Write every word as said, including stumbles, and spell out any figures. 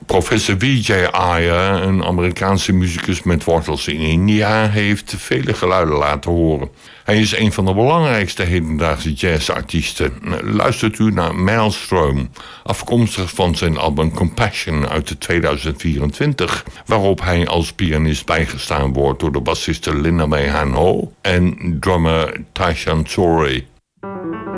Professor Vijay Iyer, een Amerikaanse muzikus met wortels in India, heeft vele geluiden laten horen. Hij is een van de belangrijkste hedendaagse jazzartiesten. Luistert u naar Maelstrom, afkomstig van zijn album Compassion uit de tweeduizend vierentwintig... waarop hij als pianist bijgestaan wordt door de bassiste Linda May Han Ho en drummer Taishan Toure.